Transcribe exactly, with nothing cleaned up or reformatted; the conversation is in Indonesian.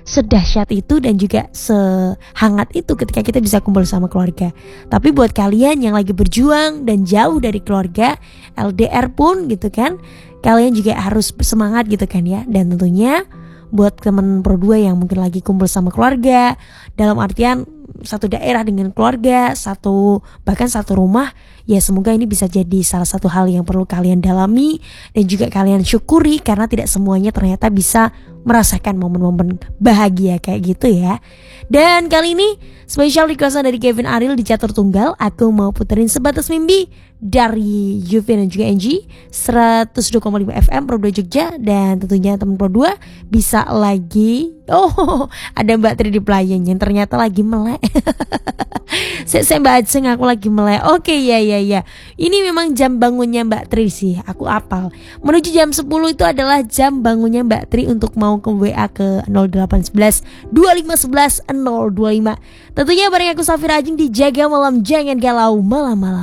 sedahsyat itu dan juga sehangat itu ketika kita bisa kumpul sama keluarga. Tapi buat kalian yang lagi berjuang dan jauh dari keluarga, L D R pun gitu kan, kalian juga harus semangat gitu kan ya. Dan tentunya buat teman Pro dua yang mungkin lagi kumpul sama keluarga, dalam artian satu daerah dengan keluarga, satu bahkan satu rumah, ya semoga ini bisa jadi salah satu hal yang perlu kalian dalami dan juga kalian syukuri, karena tidak semuanya ternyata bisa merasakan momen-momen bahagia kayak gitu ya. Dan kali ini spesial requestan dari Kevin Ariel di catur tunggal, aku mau puterin Sebatas Mimpi dari Yufi dan juga Angie, seratus dua koma lima F M Pro dua Jogja. Dan tentunya teman Pro dua bisa lagi, oh ada Mbak Tri di pelayan yang ternyata lagi melek. Saya, saya Mbak Aceng, aku lagi melek. Oke ya ya ya. Ini memang jam bangunnya Mbak Tri sih, aku apal. Menuju jam sepuluh itu adalah jam bangunnya Mbak Tri untuk mau ke W A ke nol delapan satu satu dua lima satu satu nol dua lima. Tentunya bareng aku Safira Ajeng di Jaga Malam, jangan galau malam-malam.